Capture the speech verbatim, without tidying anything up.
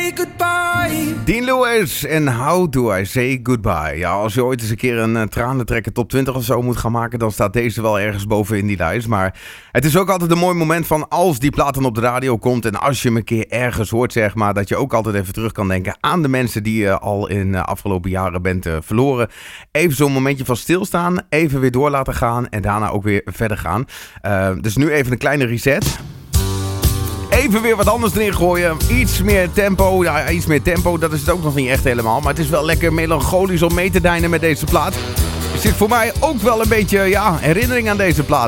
say goodbye. Dean Lewis en How Do I Say Goodbye. Ja, als je ooit eens een keer een uh, tranentrekker top twintig of zo moet gaan maken, dan staat deze wel ergens boven in die lijst. Maar het is ook altijd een mooi moment van als die plaat dan op de radio komt en als je hem een keer ergens hoort, zeg maar, dat je ook altijd even terug kan denken aan de mensen die je al in de uh, afgelopen jaren bent uh, verloren. Even zo'n momentje van stilstaan, even weer door laten gaan en daarna ook weer verder gaan. Uh, dus nu even een kleine reset. Even weer wat anders erin gooien. Iets meer tempo. Ja, iets meer tempo, dat is het ook nog niet echt helemaal. Maar het is wel lekker melancholisch om mee te deinen met deze plaat. Er zit voor mij ook wel een beetje ja, herinnering aan deze plaat.